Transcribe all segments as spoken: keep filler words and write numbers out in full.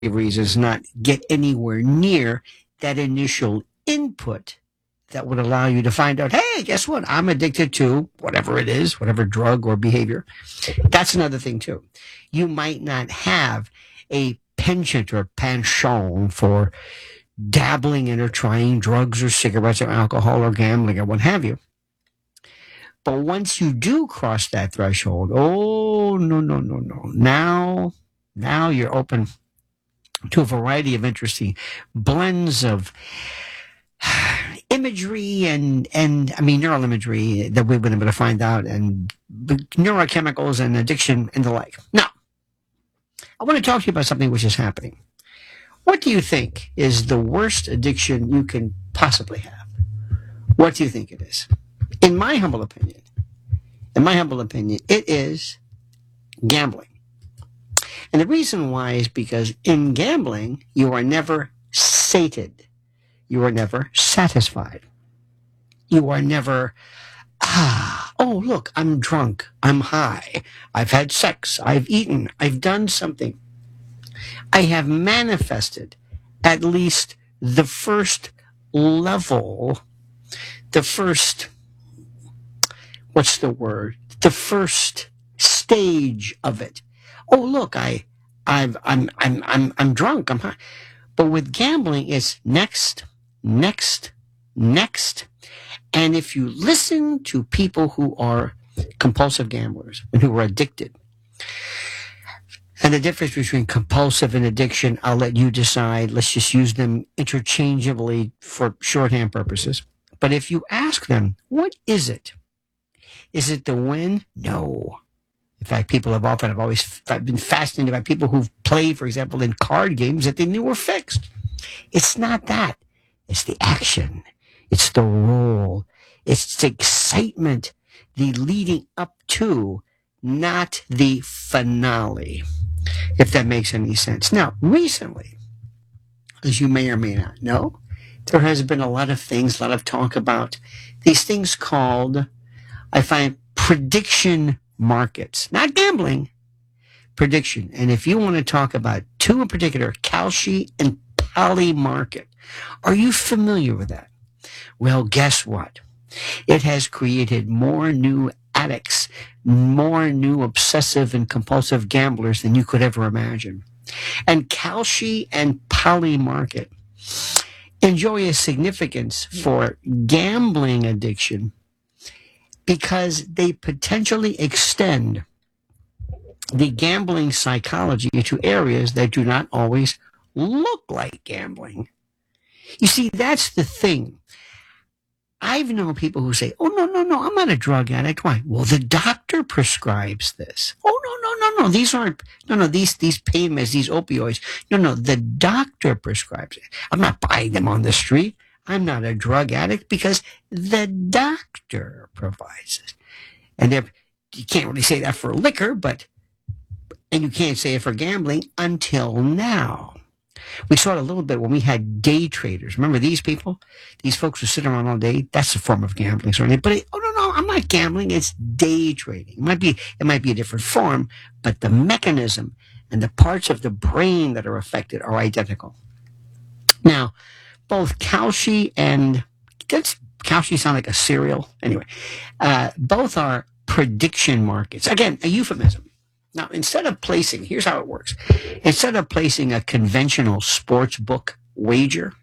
of reasons, not get anywhere near that initial input that would allow you to find out, hey, guess what? I'm addicted to whatever it is, whatever drug or behavior. That's another thing, too. You might not have a penchant or penchant for dabbling in or trying drugs or cigarettes or alcohol or gambling or what have you. But once you do cross that threshold, oh, no, no, no, no. Now, now you're open to a variety of interesting blends of imagery and, and I mean, neural imagery that we've been able to find out, and neurochemicals and addiction and the like. Now, I want to talk to you about something which is happening. What do you think is the worst addiction you can possibly have? What do you think it is? In my humble opinion, in my humble opinion, it is gambling. And the reason why is because in gambling, you are never sated. You are never satisfied. You are never, ah, oh, look, I'm drunk. I'm high. I've had sex. I've eaten. I've done something. I have manifested at least the first level, the first, what's the word? The first stage of it. Oh, look, I, I've, I'm, I'm, I'm, I'm drunk. I'm high. But with gambling, it's next, next, next. And if you listen to people who are compulsive gamblers and who are addicted, and the difference between compulsive and addiction, I'll let you decide. Let's just use them interchangeably for shorthand purposes. But if you ask them, what is it? Is it the win? No. In fact, people have often, I've always I've been fascinated by people who've played, for example, in card games that they knew were fixed. It's not that. It's the action. It's the role. It's the excitement, the leading up to, not the finale, if that makes any sense. Now, recently, as you may or may not know, there has been a lot of things, a lot of talk about these things called, I find, prediction markets. Not gambling, prediction. And if you want to talk about two in particular, Kalshi and Polymarket, are you familiar with that? Well, guess what? It has created more new addicts, more new obsessive and compulsive gamblers than you could ever imagine. And Kalshi and Polymarket enjoy a significance for gambling addiction because they potentially extend the gambling psychology into areas that do not always look like gambling. You see, that's the thing. I've known people who say, oh, no, no, no, I'm not a drug addict. Why? Well, the doctor prescribes this. Oh, no, no, no, no, these aren't, no, no, these, these pain meds, these opioids. No, no, the doctor prescribes it. I'm not buying them on the street. I'm not a drug addict because the doctor provides it. And you can't really say that for liquor, but, and you can't say it for gambling until now. We saw it a little bit when we had day traders. Remember these people? These folks who sit around all day. That's a form of gambling, certainly. But it, oh no, no, I'm not gambling. It's day trading. It might be, it might be a different form, but the mechanism and the parts of the brain that are affected are identical. Now, both Kalshi and does Kalshi sound like a cereal? Anyway, uh, both are prediction markets. Again, a euphemism. Now, instead of placing, here's how it works. Instead of placing a conventional sports book wager,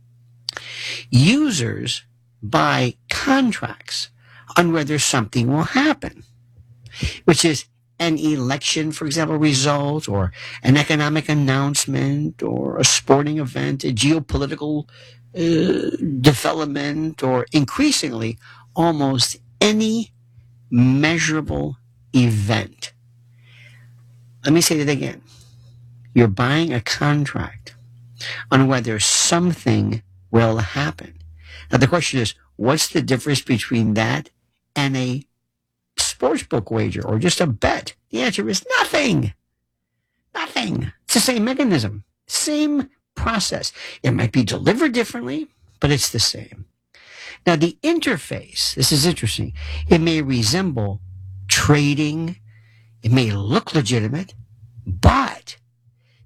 users buy contracts on whether something will happen, which is an election, for example, result, or an economic announcement, or a sporting event, a geopolitical uh, development, or increasingly, almost any measurable event. Let me say that again. You're buying a contract on whether something will happen. Now, the question is, what's the difference between that and a sportsbook wager or just a bet? The answer is nothing. Nothing. It's the same mechanism, same process. It might be delivered differently, but it's the same. Now, the interface, this is interesting. It may resemble trading. It may look legitimate, but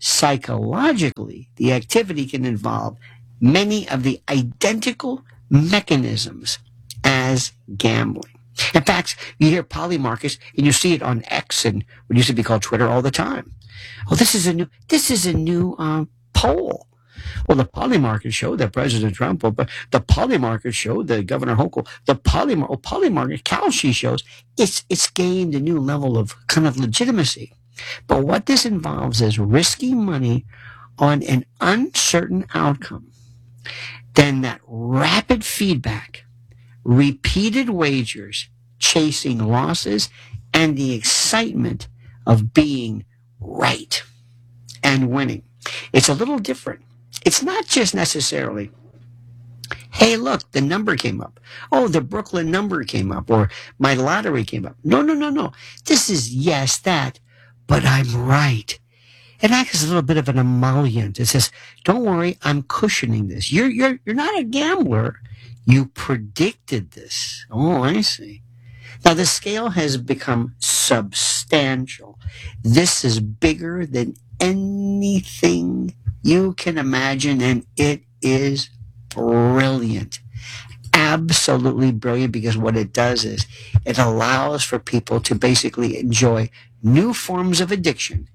Psychologically, the activity can involve many of the identical mechanisms as gambling. In fact, you hear Polymarket, and you see it on X and what used to be called Twitter all the time. Oh, this is a new, this is a new uh, poll. Well, the Polymarket showed that President Trump, but the Polymarket showed that Governor Hochul, the Polymar, oh, Polymarket Kalshi shows it's it's gained a new level of kind of legitimacy. But what this involves is risking money on an uncertain outcome. Then that rapid feedback, repeated wagers, chasing losses, and the excitement of being right and winning. It's a little different. It's not just necessarily, hey, look, the number came up. Oh, the Brooklyn number came up, or my lottery came up. No, no, no, no. This is, yes, that, but I'm right. It acts as a little bit of an emollient. It says, don't worry, I'm cushioning this. You're, you're, you're not a gambler. You predicted this. Oh, I see. Now, the scale has become substantial. This is bigger than anything you can imagine, and it is brilliant. Absolutely brilliant, because what it does is it allows for people to basically enjoy new forms of addiction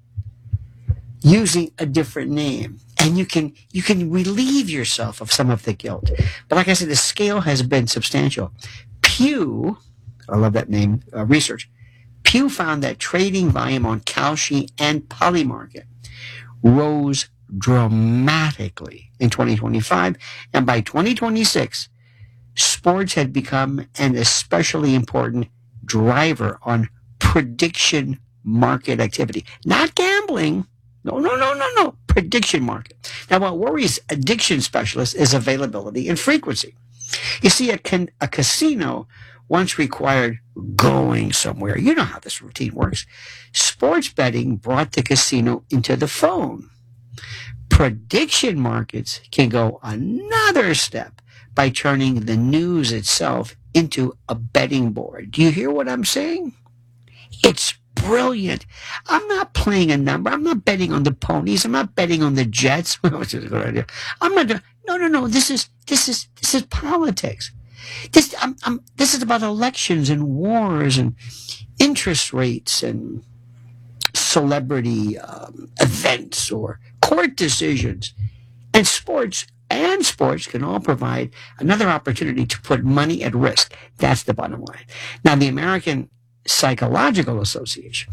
using a different name. And you can you can relieve yourself of some of the guilt. But like I said, the scale has been substantial. Pew, I love that name, uh, research. Pew found that trading volume on Kalshi and Polymarket rose dramatically in twenty twenty-five, and by twenty twenty-six, sports had become an especially important driver on prediction market activity. Not gambling. No, no, no, no, no. Prediction market. Now, what worries addiction specialists is availability and frequency. You see, a, can, a casino once required going somewhere. You know how this routine works. Sports betting brought the casino into the phone. Prediction markets can go another step by turning the news itself into a betting board. Do you hear what I'm saying? It's brilliant. I'm not playing a number. I'm not betting on the ponies. I'm not betting on the Jets, which is a good idea. I'm not doing, no, no, no. This is this is this is politics. This I'm, I'm this is about elections and wars and interest rates and celebrity um, events or court decisions. And sports and sports can all provide another opportunity to put money at risk. That's the bottom line. Now, the American Psychological Association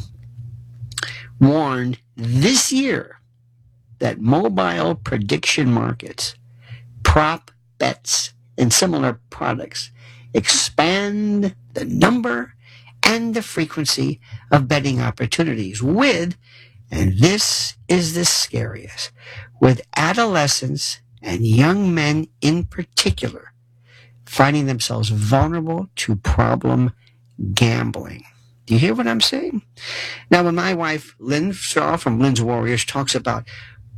warned this year that mobile prediction markets, prop bets, and similar products expand the number and the frequency of betting opportunities with, and this is the scariest, with adolescents and young men in particular finding themselves vulnerable to problem gambling. Do you hear what I'm saying? Now, when my wife, Lynn Shaw from Lynn's Warriors, talks about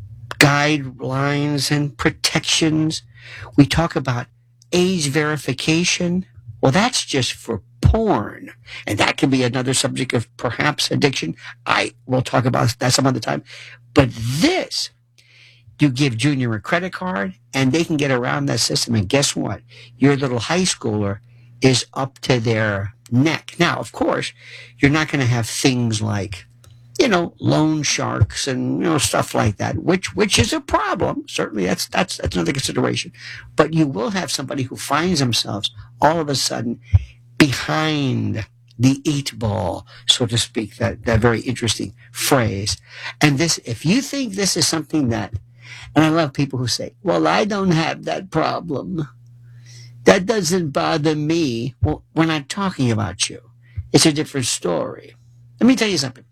guidelines and protections, we talk about age verification. Well, that's just for porn. And that can be another subject of perhaps addiction. I will talk about that some other time. But this, you give Junior a credit card and they can get around that system. And guess what? Your little high schooler is up to their neck. Now, of course, you're not going to have things like, you know, loan sharks and, you know, stuff like that, which which is a problem. Certainly, that's that's that's another consideration. But you will have somebody who finds themselves all of a sudden behind the eight ball, so to speak, that, that very interesting phrase. And this, if you think this is something that, and I love people who say, well, I don't have that problem. That doesn't bother me. Well, we're not talking about you. It's a different story. Let me tell you something.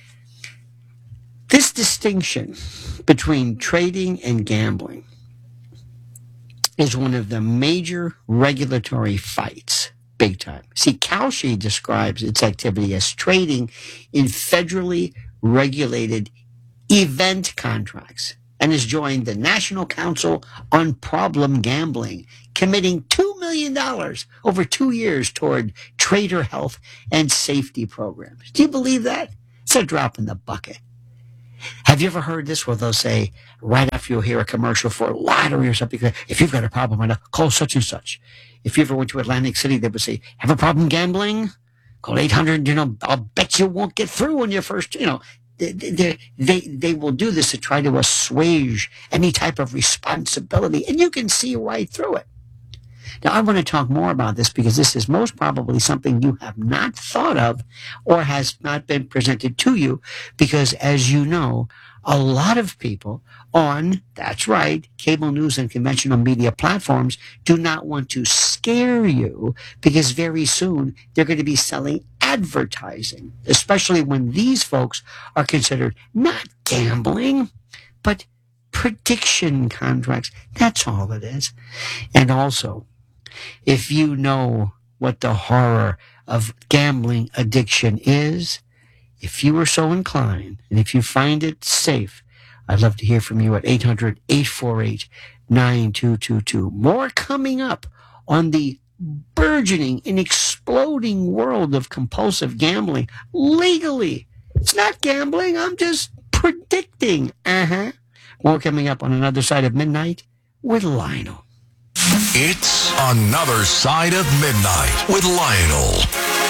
This distinction between trading and gambling is one of the major regulatory fights, big time. See, Kalshi describes its activity as trading in federally regulated event contracts and has joined the National Council on Problem Gambling, committing two million dollars over two years toward trader health and safety programs. Do you believe that? It's a drop in the bucket. Have you ever heard this where they'll say, right after you'll hear a commercial for a lottery or something, if you've got a problem, call such and such. If you ever went to Atlantic City, they would say, have a problem gambling? Call eight hundred, you know, I'll bet you won't get through on your first, you know. They, they, they, they will do this to try to assuage any type of responsibility, and you can see right through it. Now, I want to talk more about this because this is most probably something you have not thought of or has not been presented to you because, as you know, a lot of people on, that's right, cable news and conventional media platforms do not want to scare you because very soon they're going to be selling advertising, especially when these folks are considered not gambling, but prediction contracts. That's all it is. And also, if you know what the horror of gambling addiction is, if you are so inclined, and if you find it safe, I'd love to hear from you at eight hundred, eight four eight, nine two two two. More coming up on the burgeoning and exploding world of compulsive gambling legally. It's not gambling. I'm just predicting. Uh-huh. More coming up on Another Side of Midnight with Lionel. It's Another Side of Midnight with Lionel.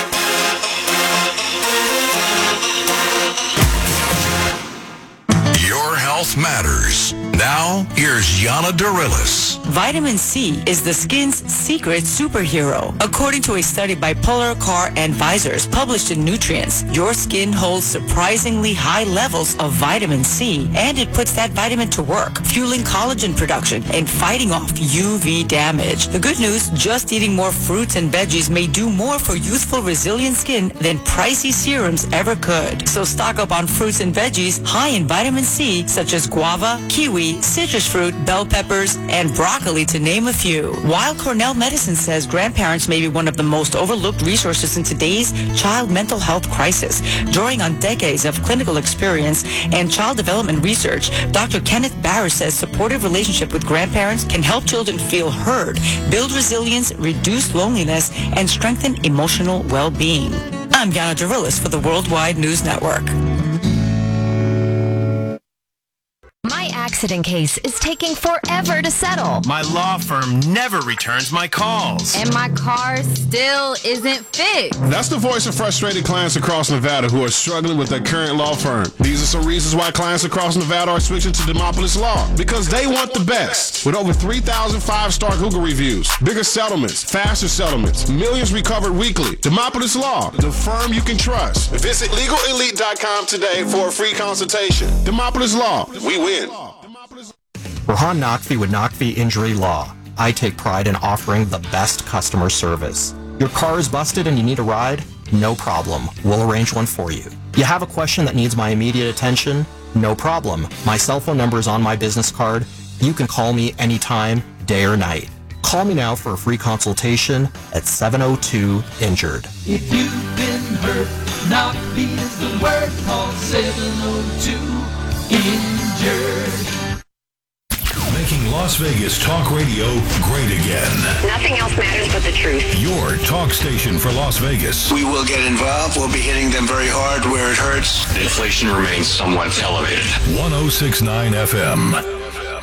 Your health matters. Now, here's Yana Darilis. Vitamin C is the skin's secret superhero. According to a study by Polar Car and Visors published in Nutrients, your skin holds surprisingly high levels of vitamin C, and it puts that vitamin to work, fueling collagen production and fighting off U V damage. The good news, just eating more fruits and veggies may do more for youthful, resilient skin than pricey serums ever could. So stock up on fruits and veggies high in vitamin C, such as guava, kiwi, citrus fruit, bell peppers, and broccoli, to name a few. While Cornell Medicine says grandparents may be one of the most overlooked resources in today's child mental health crisis, drawing on decades of clinical experience and child development research, Doctor Kenneth Barris says supportive relationship with grandparents can help children feel heard, build resilience, reduce loneliness, and strengthen emotional well-being. I'm Yana Darilis for the Worldwide News Network. My accident case is taking forever to settle. My law firm never returns my calls. And my car still isn't fixed. That's the voice of frustrated clients across Nevada who are struggling with their current law firm. These are some reasons why clients across Nevada are switching to Demopolis Law. Because they want the best. With over three thousand five-star Google reviews, bigger settlements, faster settlements, millions recovered weekly. Demopolis Law, the firm you can trust. Visit legal elite dot com today for a free consultation. Demopolis Law, we win. Rohan Naqvi with Naqvi Injury Law. I take pride in offering the best customer service. Your car is busted and you need a ride? No problem. We'll arrange one for you. You have a question that needs my immediate attention? No problem. My cell phone number is on my business card. You can call me anytime, day or night. Call me now for a free consultation at seven oh two injured. If you've been hurt, Naqvi is the word. Call seven oh two injured. Making Las Vegas talk radio great again. Nothing else matters but the truth. Your talk station for Las Vegas. We will get involved. We'll be hitting them very hard where it hurts. Inflation remains somewhat elevated. one oh six point nine F M.